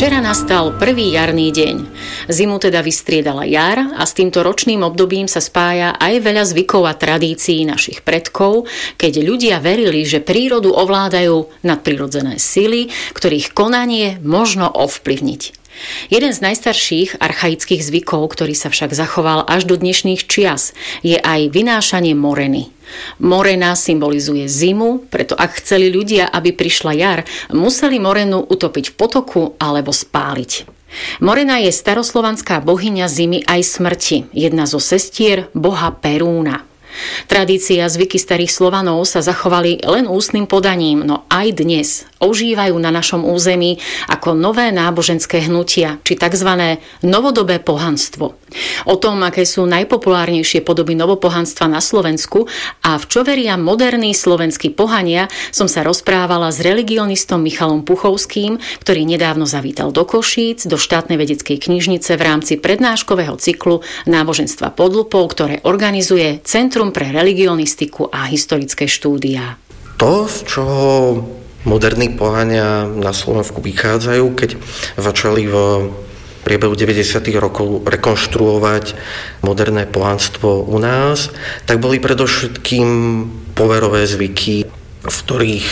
Včera nastal prvý jarný deň. Zimu teda vystriedala jar a s týmto ročným obdobím sa spája aj veľa zvykov a tradícií našich predkov, keď ľudia verili, že prírodu ovládajú nadprirodzené sily, ktorých konanie možno ovplyvniť. Jeden z najstarších archaických zvykov, ktorý sa však zachoval až do dnešných čias, je aj vynášanie moreny. Morena symbolizuje zimu, preto ak chceli ľudia, aby prišla jar, museli morenu utopiť v potoku alebo spáliť. Morena je staroslovanská bohyňa zimy aj smrti, jedna zo sestier boha Perúna. Tradícia a zvyky starých Slovanov sa zachovali len ústnym podaním, no aj dnes ožívajú na našom území ako nové náboženské hnutia, či tzv. Novodobé pohanstvo. O tom, aké sú najpopulárnejšie podoby novopohanstva na Slovensku a v čo veria moderní slovenskí pohania, som sa rozprávala s religionistom Michalom Puchovským, ktorý nedávno zavítal do Košíc, do štátnej vedeckej knižnice v rámci prednáškového cyklu Náboženstva pod lupou, ktoré organizuje Centrum pre religionistiku a historické štúdiá. To, z čoho moderní pohania na Slovensku vychádzajú, keď začali v priebehu 90. rokov rekonštruovať moderné pohanstvo u nás, tak boli predovšetkým poverové zvyky, v ktorých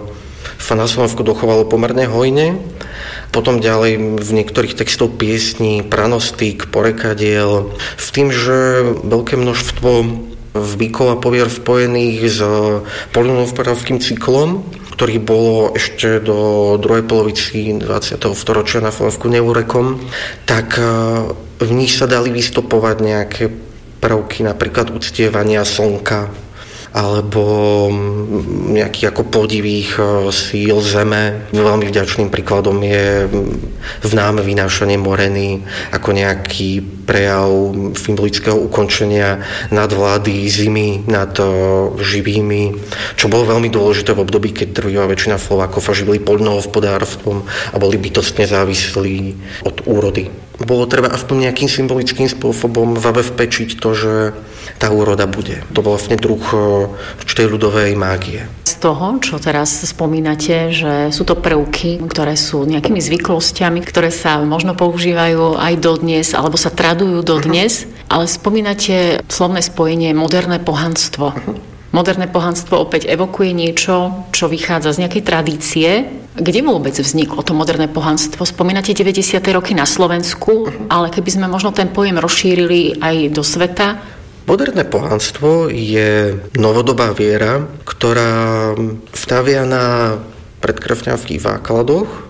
sa na Slovensku dochovalo pomerne hojne. Potom ďalej v niektorých textoch piesní, pranostík, porekadiel, s tým, že veľké množstvo zvykov a povier spojených s poľnohospodárskym cyklom, ktorý bolo ešte do druhej polovici 20. storočia na Slovensku neúrekom, tak v nich sa dali vystopovať nejaké prvky, napríklad uctievania slnka, alebo nejakých ako podivých síl zeme. Veľmi vďačným príkladom je známe vynášanie moreny ako nejaký prejav symbolického ukončenia nadvlády zimy nad živými, čo bolo veľmi dôležité v období, keď drvivá väčšina Slovákov sa živili poľnohospodárstvom a boli bytostne závislí od úrody. Bolo treba aspoň nejakým symbolickým spôsobom zabezpečiť to, že tá úroda bude. To bol vlastne druh určitej ľudovej mágie. Z toho, čo teraz spomínate, že sú to prvky, ktoré sú nejakými zvyklosťami, ktoré sa možno používajú aj dodnes, alebo sa tradujú dodnes, ale spomínate slovné spojenie moderné pohanstvo. Moderné pohanstvo opäť evokuje niečo, čo vychádza z nejakej tradície. Kde vôbec vzniklo to moderné pohanstvo? Spomínate 90. roky na Slovensku, ale keby sme možno ten pojem rozšírili aj do sveta. Moderné pohanstvo je novodobá viera, ktorá stavia na predkresťanských základoch